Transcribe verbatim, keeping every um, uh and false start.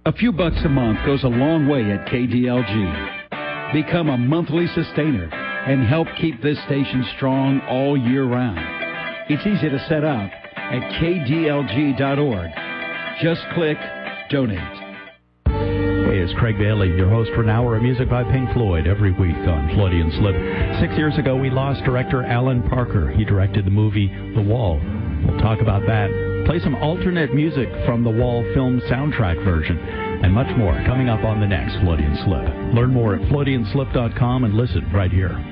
A few bucks a month goes a long way at K D L G. Become a monthly sustainer and help keep this station strong all year round. It's easy to set up at K D L G dot org. Just click Donate. Hey, it's Craig Bailey, your host for an hour of music by Pink Floyd every week on Freudian Slip. Six years ago, we lost director Alan Parker. He directed the movie The Wall. We'll talk about that. Play some alternate music from the Wall film soundtrack version, and much more coming up on the next Freudian Slip. Learn more at Freudian Slip dot com and listen right here.